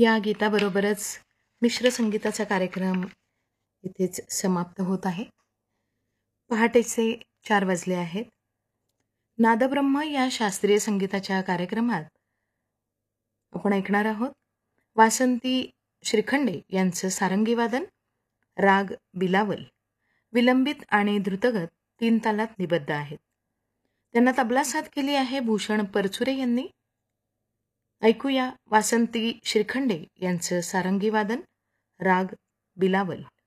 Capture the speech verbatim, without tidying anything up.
या गीताबरोबरच मिश्र संगीताचा कार्यक्रम इथेच समाप्त होत आहे. पहाटेचे चार वाजले आहेत. नादब्रह्म या शास्त्रीय संगीताच्या कार्यक्रमात आपण ऐकणार आहोत वासंती श्रीखंडे यांचं सारंगी वादन, राग बिलावल, विलंबित आणि द्रुतगत तीन तालात निबद्ध आहेत. त्यांना तबला साथ केली आहे भूषण परचुरे यांनी. ऐकूया वासंती श्रीखंडे यांचं सारंगी वादन, राग बिलावल.